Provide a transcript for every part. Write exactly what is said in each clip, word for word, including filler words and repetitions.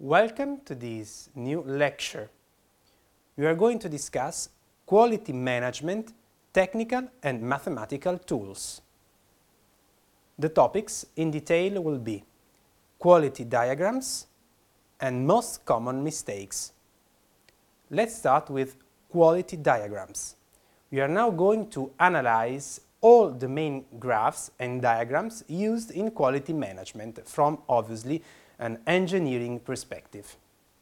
Welcome to this new lecture. We are going to discuss quality management, technical and mathematical tools. The topics in detail will be quality diagrams and most common mistakes. Let's start with quality diagrams. We are now going to analyze all the main graphs and diagrams used in quality management from, obviously, an engineering perspective.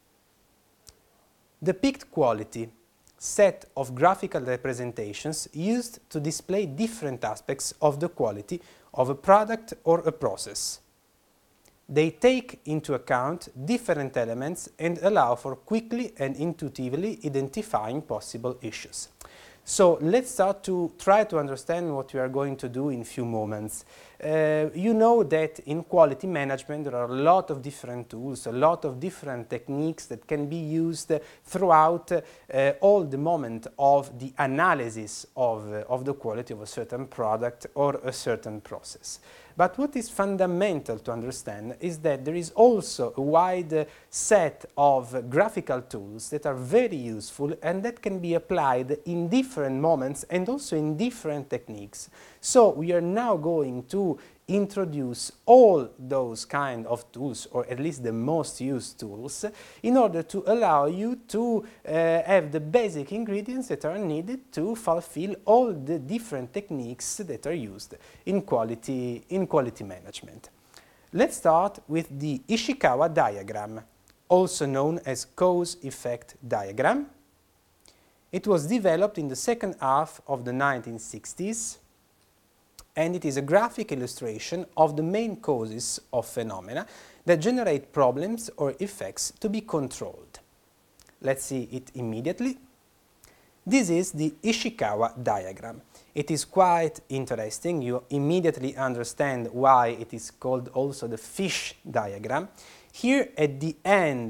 Depict quality, set of graphical representations used to display different aspects of the quality of a product or a process. They take into account different elements and allow for quickly and intuitively identifying possible issues. So let's start to try to understand what we are going to do in a few moments. Uh, you know that in quality management there are a lot of different tools, a lot of different techniques that can be used throughout uh, all the moment of the analysis of, uh, of the quality of a certain product or a certain process. But what is fundamental to understand is that there is also a wide uh, set of graphical tools that are very useful and that can be applied in different moments and also in different techniques. So we are now going to introduce all those kind of tools, or at least the most used tools, in order to allow you to uh, have the basic ingredients that are needed to fulfill all the different techniques that are used in quality, in quality management. Let's start with the Ishikawa diagram, also known as cause-effect diagram. It was developed in the second half of the nineteen sixties, and it is a graphic illustration of the main causes of phenomena that generate problems or effects to be controlled. Let's see it immediately. This is the Ishikawa diagram. It is quite interesting. You immediately understand why it is called also the fish diagram. Here at the end